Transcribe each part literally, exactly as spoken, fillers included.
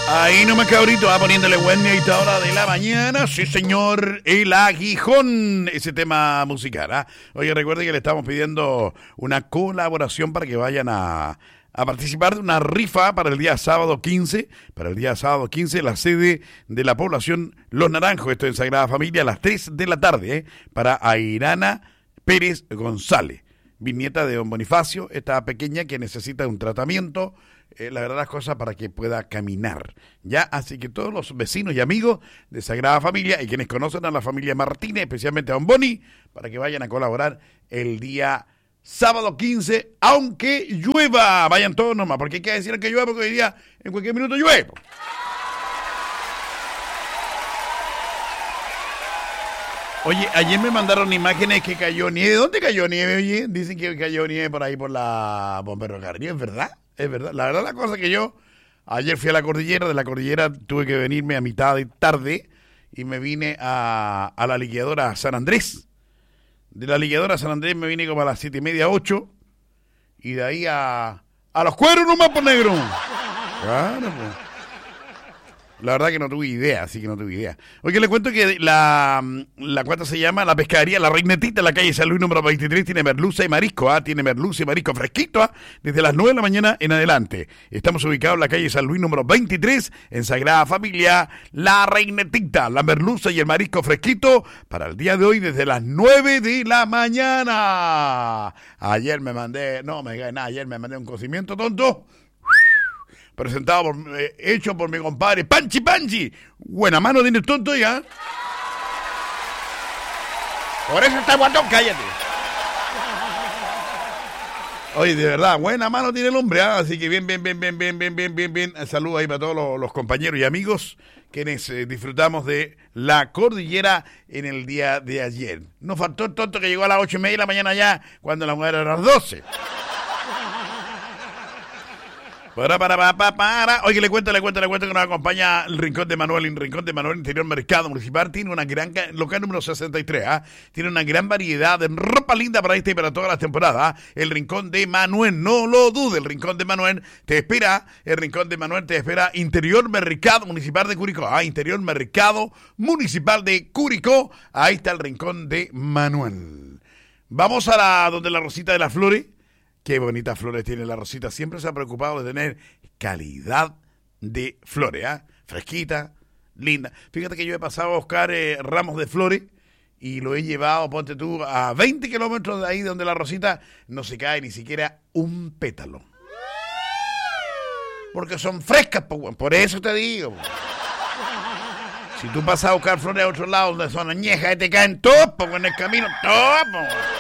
Ahí nomás cabrito, va poniéndole buen a esta hora de la mañana. Sí, señor, el aguijón, ese tema musical. ¿eh? Oye, recuerden que le estamos pidiendo una colaboración para que vayan a, a participar de una rifa para el día sábado quince. Para el día sábado quince, la sede de la población Los Naranjos, esto en Sagrada Familia, a las tres de la tarde, ¿eh? Para Airana Pérez González, bisnieta de don Bonifacio, esta pequeña que necesita un tratamiento. Eh, la verdad las cosas para que pueda caminar, ¿ya? Así que todos los vecinos y amigos de Sagrada Familia y quienes conocen a la familia Martínez, especialmente a don Boni, para que vayan a colaborar el día sábado quince, aunque llueva. Vayan todos nomás, porque hay que decir que llueva, porque hoy día en cualquier minuto llueve. Oye, ayer me mandaron imágenes que cayó nieve. ¿Dónde cayó nieve, oye? Dicen que cayó nieve por ahí por la Bombero Carrillo, ¿es verdad? Es verdad, la verdad la cosa que yo ayer fui a la cordillera, de la cordillera tuve que venirme a mitad de tarde y me vine a, a la liquidadora San Andrés. De la liquidadora San Andrés me vine como a las siete y media, ocho, y de ahí a, a los cueros nomás, por negro. Claro, pues. La verdad que no tuve idea, así que no tuve idea. Oye, le cuento que la, la cuenta se llama La Pescadería La Reinetita, en la calle San Luis número veintitrés, tiene merluza y marisco, ¿ah? Tiene merluza y marisco fresquito, ¿ah? Desde las nueve de la mañana en adelante. Estamos ubicados en la calle San Luis número veintitrés, en Sagrada Familia, La Reinetita, la merluza y el marisco fresquito, para el día de hoy desde las nueve de la mañana. Ayer me mandé, no me cae nada, ayer me mandé un cocimiento tonto, presentado por, eh, hecho por mi compadre Panchi Panchi. Buena mano tiene el tonto ya. Por eso está guatón, cállate. Oye, de verdad, buena mano tiene el hombre, ¿eh? Así que bien, bien, bien, bien, bien, bien, bien, bien, bien. Saludos ahí para todos los, los compañeros y amigos quienes eh, disfrutamos de la cordillera en el día de ayer. Nos faltó el tonto que llegó a las ocho y media de la mañana ya, cuando la mujer era a las doce. Para, para, para, para, para. Oye, le cuento, le cuento, le cuento que nos acompaña el Rincón de Manuel, el Rincón de Manuel, Interior Mercado Municipal. Tiene una gran, local número sesenta y tres, ¿ah? Tiene una gran variedad de ropa linda para esta y para todas las temporadas. El Rincón de Manuel, no lo dude, el Rincón de Manuel te espera, el Rincón de Manuel te espera. Interior Mercado Municipal de Curicó, ¿ah? Interior Mercado Municipal de Curicó. Ahí está el Rincón de Manuel. Vamos a la, donde la Rosita de las Flores. Qué bonitas flores tiene la Rosita. Siempre se ha preocupado de tener calidad de flores, ¿ah? ¿eh? Fresquita, linda. Fíjate que yo he pasado a buscar eh, ramos de flores y lo he llevado, ponte tú, a veinte kilómetros de ahí donde la Rosita no se cae ni siquiera un pétalo. Porque son frescas, po, por eso te digo. Po. Si tú pasas a buscar flores a otro lado donde son añejas y te caen todos, po, en el camino, todos, po.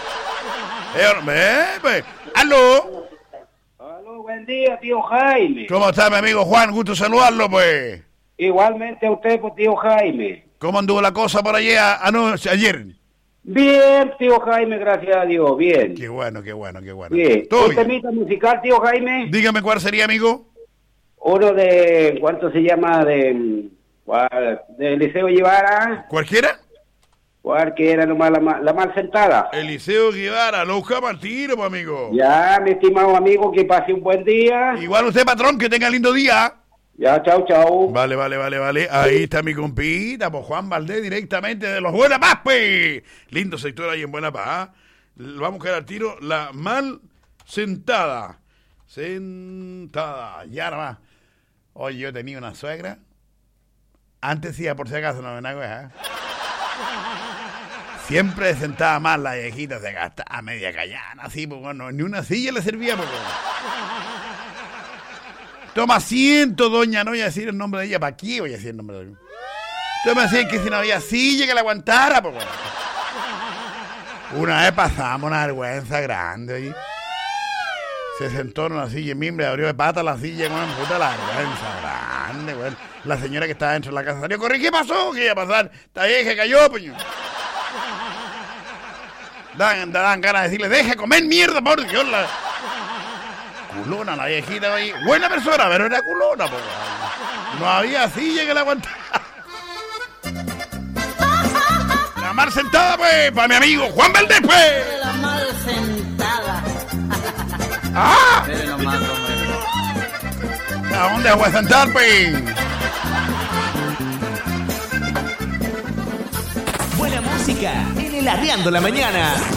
Eh, pues, ¡aló! ¡Aló, buen día, tío Jaime! ¿Cómo está, mi amigo Juan? Gusto saludarlo, pues. Igualmente a usted, pues, tío Jaime. ¿Cómo anduvo la cosa por allá anoche, ayer? Bien, tío Jaime, gracias a Dios, bien. Qué bueno, qué bueno, qué bueno. Bien. ¿Todo ¿Un bien? temita musical, tío Jaime? Dígame cuál sería, amigo. Uno de, ¿cuánto se llama? De, ¿cuál? De Eliseo Guevara. ¿Cualquiera? ¿Cuál que era nomás la, ma- la mal sentada? Eliseo Guevara, lo buscamos al tiro, pues, amigo. Ya, mi estimado amigo, que pase un buen día. Igual usted, patrón, que tenga lindo día. Ya, chau, chau. Vale, vale, vale, vale. Ahí está mi compita, pues Juan Valdés, directamente de los Buena Paz, pues. Lindo sector ahí en Buena Paz. ¿eh? Vamos a quedar al tiro. La mal sentada. Sentada. Ya nomás. Oye, yo tenía una suegra. Antes sí, por si acaso, no me nago, ¿eh? Siempre sentaba más la viejita, se gastaba media callana, así, pues bueno, ni una silla le servía, pues. Toma asiento, doña, no voy a decir el nombre de ella, ¿para qué voy a decir el nombre de ella? Toma asiento, que si no había silla que la aguantara, pues bueno. Una vez pasamos una vergüenza grande, oye. Se sentó en una silla, en mimbre, abrió de pata la silla, con una puta la vergüenza grande, güey. La señora que estaba dentro de la casa salió, corrí, ¿qué pasó? ¿Qué iba a pasar? Esta vieja cayó, puño. Dan, dan ganas de decirle, deja comer mierda, por Dios. La... Culona, la viejita ahí. Buena persona, pero era culona, po. No había silla que la aguantara. La mal sentada, pues, para mi amigo Juan Valdés, pues. La mal sentada. ¡Ah! Espere nomás, hombre. ¿A dónde voy a sentar, pues? Buena música en el Arriando la Mañana.